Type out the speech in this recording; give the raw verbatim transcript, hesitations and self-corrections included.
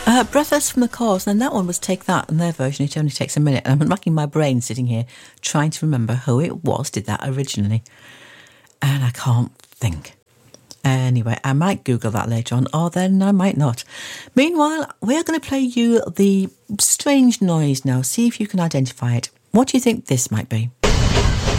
Uh, Breathless from the Cause, and that one was Take That, and their version, it only takes a minute. And I'm racking my brain sitting here trying to remember who it was did that originally. And I can't think. Anyway, I might Google that later on, or then I might not. Meanwhile, we're going to play you the strange noise now. See if you can identify it. What do you think this might be?